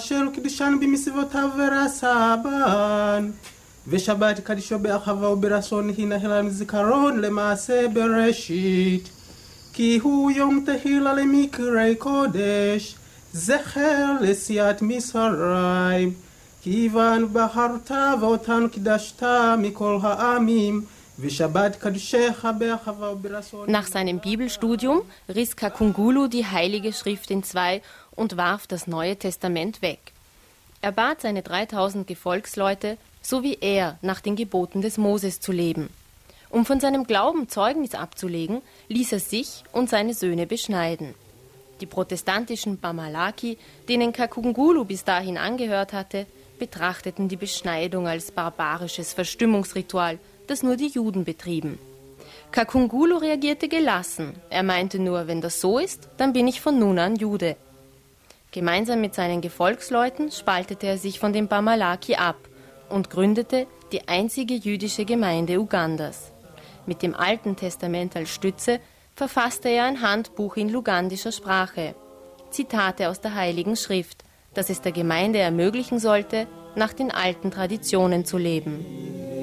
אשר קידושן במצוותיו ורסבן. ושבת קדישו באחווה וברצון הנה זיכרון למעשה בראשית. כי הוא יום תהילה למקראי קודש, זכר לסיעת מצרים. כיוון בחרת ואותן קידשת מכל העמים, ושבת קדשך באחווה וברצון. Nach seinem Bibelstudium riss Kakungulu die Heilige Schrift in zwei und warf das Neue Testament weg. Er bat seine 3000 Gefolgsleute, so wie er, nach den Geboten des Moses zu leben. Um von seinem Glauben Zeugnis abzulegen, ließ er sich und seine Söhne beschneiden. Die protestantischen Bamalaki, denen Kakungulu bis dahin angehört hatte, betrachteten die Beschneidung als barbarisches Verstimmungsritual, das nur die Juden betrieben. Kakungulu reagierte gelassen. Er meinte nur, wenn das so ist, dann bin ich von nun an Jude. Gemeinsam mit seinen Gefolgsleuten spaltete er sich von den Bamalaki ab und gründete die einzige jüdische Gemeinde Ugandas. Mit dem Alten Testament als Stütze verfasste er ein Handbuch in lugandischer Sprache, Zitate aus der Heiligen Schrift, das es der Gemeinde ermöglichen sollte, nach den alten Traditionen zu leben.